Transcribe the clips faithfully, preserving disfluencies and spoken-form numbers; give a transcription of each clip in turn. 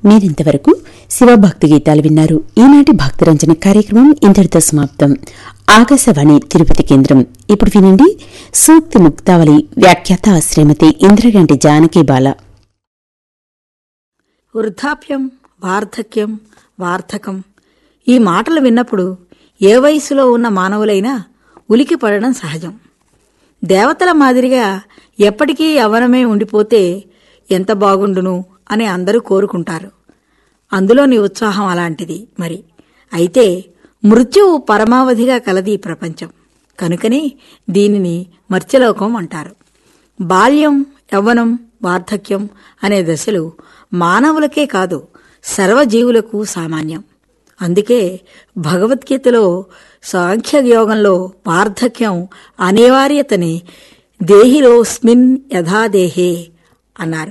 మీరింతవరకు శివభక్తి గీతాలు విన్నారు. ఈనాటి భక్తిరంజన కార్యక్రమం ఇంతటితో సమాప్తం. ఆకాశవాణి తిరుపతి కేంద్రం. ఇప్పుడు వినండి సూక్తి ముక్తావళి. వ్యాఖ్యాత శ్రీమతి ఇంద్రగంటి జానకి బాల. వృద్ధాప్యం, వార్ధక్యం, వార్ధకం ఈ మాటలు విన్నప్పుడు ఏ వయసులో ఉన్న మానవులైనా ఉలికి పడడం సహజం. దేవతల మాదిరిగా ఎప్పటికీ యవ్వనమే ఉండిపోతే ఎంత బాగుండును అని అందరూ కోరుకుంటారు. అందులోని ఉత్సాహం అలాంటిది. మరి అయితే మృత్యువు పరమావధిగా కలది ఈ ప్రపంచం. కనుకనే దీనిని మర్త్యలోకం అంటారు. బాల్యం, యవ్వనం, వార్ధక్యం అనే దశలు మానవులకే కాదు సర్వజీవులకు సామాన్యం. అందుకే భగవద్గీతలో సాంఖ్యయోగంలో వార్ధక్యం అనివార్యతని దేహిలోస్మిన్ యథాదేహే అన్నారు.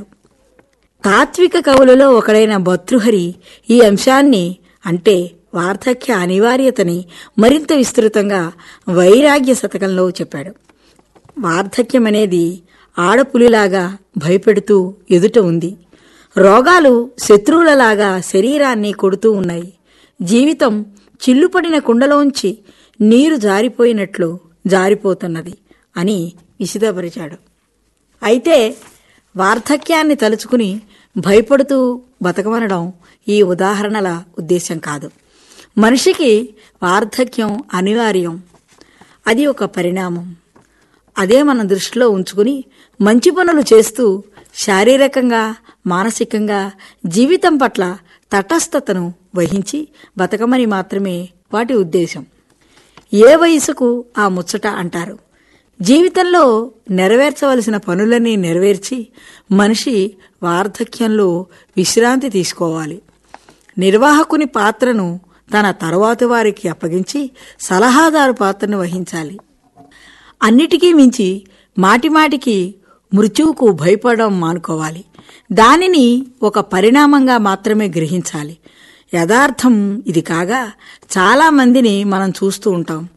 తాత్విక కవులలో ఒకడైన భర్తృహరి ఈ అంశాన్ని అంటే వార్ధక్య అనివార్యతని మరింత విస్తృతంగా వైరాగ్య శతకంలో చెప్పాడు. వార్ధక్యమనేది ఆడపులిలాగా భయపెడుతూ ఎదుట ఉంది. రోగాలు శత్రువులలాగా శరీరాన్ని కొడుతూ ఉన్నాయి. జీవితం చిల్లుపడిన కుండలోంచి నీరు జారిపోయినట్లు జారిపోతున్నది అని విశదపరిచాడు. అయితే వార్ధక్యాన్ని తలుచుకుని భయపడుతూ బతకమనడం ఈ ఉదాహరణల ఉద్దేశం కాదు. మనిషికి వార్ధక్యం అనివార్యం. అది ఒక పరిణామం. అదే మనం దృష్టిలో ఉంచుకుని మంచి పనులు చేస్తూ శారీరకంగా, మానసికంగా జీవితం పట్ల తటస్థతను వహించి బతకమని మాత్రమే వాటి ఉద్దేశం. ఏ వయసుకు ఆ ముచ్చట అంటారు. జీవితంలో నెరవేర్చవలసిన పనులన్నీ నెరవేర్చి మనిషి వార్ధక్యంలో విశ్రాంతి తీసుకోవాలి. నిర్వాహకుని పాత్రను తన తరువాతి వారికి అప్పగించి సలహాదారు పాత్రను వహించాలి. అన్నిటికీ మించి మాటిమాటికి మృత్యువుకు భయపడడం మానుకోవాలి. దానిని ఒక పరిణామంగా మాత్రమే గ్రహించాలి. యథార్థం ఇది కాగా చాలా మందిని మనం చూస్తూ ఉంటాం.